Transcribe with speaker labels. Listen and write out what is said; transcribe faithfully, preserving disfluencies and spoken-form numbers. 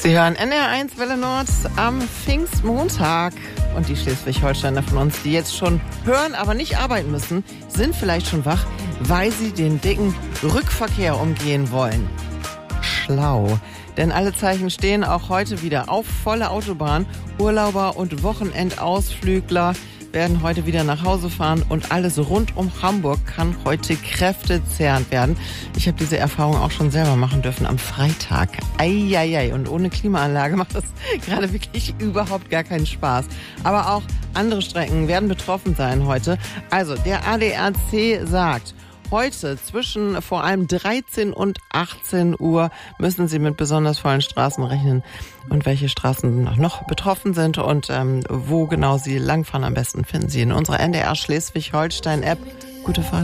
Speaker 1: Sie hören N D R eins Welle Nord am Pfingstmontag. Und die Schleswig-Holsteiner von uns, die jetzt schon hören, aber nicht arbeiten müssen, sind vielleicht schon wach, weil sie den dicken Rückverkehr umgehen wollen. Schlau. Denn alle Zeichen stehen auch heute wieder auf volle Autobahn. Urlauber und Wochenendausflügler werden heute wieder nach Hause fahren und alles rund um Hamburg kann heute kräftezehrend werden. Ich habe diese Erfahrung auch schon selber machen dürfen am Freitag. Eieiei, und ohne Klimaanlage macht das gerade wirklich überhaupt gar keinen Spaß. Aber auch andere Strecken werden betroffen sein heute. Also der A D A C sagt, heute zwischen vor allem dreizehn und achtzehn Uhr müssen Sie mit besonders vollen Straßen rechnen. Und welche Straßen noch betroffen sind und ähm, wo genau Sie langfahren am besten, finden Sie in unserer N D R Schleswig-Holstein-App. Gute Fahrt.